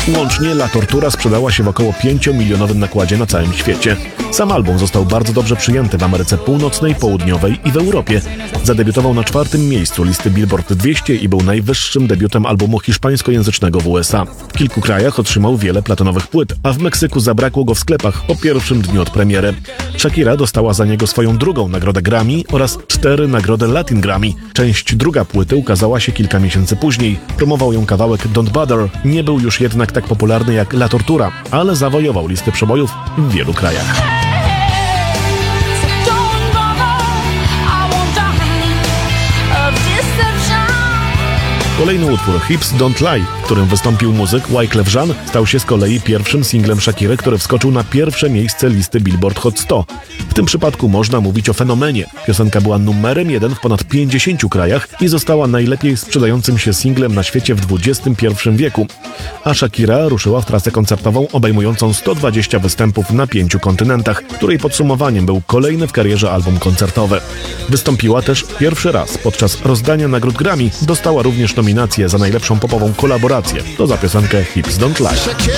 Łącznie La Tortura sprzedała się w około 5-milionowym nakładzie na całym świecie. Sam album został bardzo dobrze przyjęty w Ameryce Północnej, Południowej i w Europie. Zadebiutował na 4. miejscu listy Billboard 200 i był najwyższym debiutem albumu hiszpańskojęzycznego w USA. W kilku krajach otrzymał wiele platynowych płyt, a w Meksyku zabrakło go w sklepach po pierwszym dniu od premiery. Shakira dostała za niego swoją drugą nagrodę Grammy oraz 4 nagrody Latin Grammy. Część druga płyty ukazała się kilka miesięcy później. Promował ją kawałek Don't Bother. Nie był już jednak tak popularny jak La Tortura, ale zawojował listy przebojów w wielu krajach. Kolejny utwór, Hips Don't Lie, w którym wystąpił muzyk Wyclef Jean, stał się z kolei pierwszym singlem Shakiry, który wskoczył na pierwsze miejsce listy Billboard Hot 100. W tym przypadku można mówić o fenomenie. Piosenka była numerem 1 w ponad 50 krajach i została najlepiej sprzedającym się singlem na świecie w XXI wieku. A Shakira ruszyła w trasę koncertową obejmującą 120 występów na 5 kontynentach, której podsumowaniem był kolejny w karierze album koncertowy. Wystąpiła też pierwszy raz podczas rozdania nagród Grammy, dostała również nominację za najlepszą popową kolaborację. To za piosenkę Hips Don't Lie.